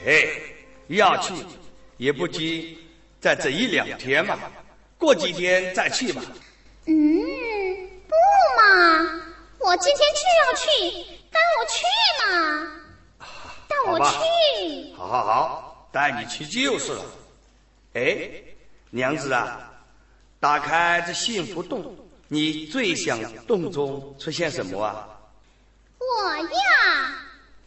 哎，要去也不急，在这一两天嘛，过几天再去吧。 不嘛，我今天就要去，带我去嘛，带我去。 好，带你去就是了。哎，娘子啊，打开这幸福洞，你最想洞中出现什么啊？ 我要